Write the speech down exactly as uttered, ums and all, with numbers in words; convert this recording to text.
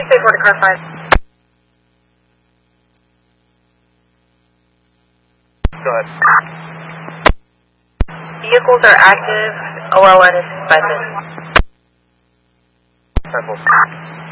State Board to car five. Go ahead. Vehicles are active. O L N is suspended. Ten four.